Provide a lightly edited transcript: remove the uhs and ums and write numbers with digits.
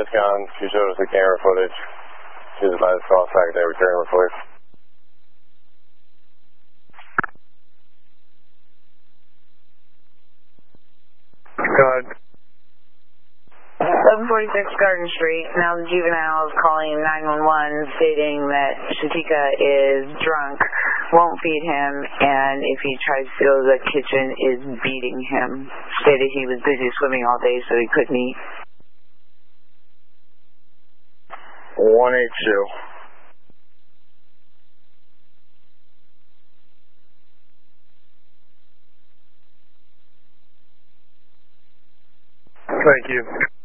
Wisconsin. She showed us the camera footage. She was by the cross back there returning report. Go ahead. 746 Garden Street. Now the juvenile is calling 911 stating that Shatika is drunk, won't feed him, and if he tries to go to the kitchen is beating him. Stated he was busy swimming all day so he couldn't eat. 182. Thank you.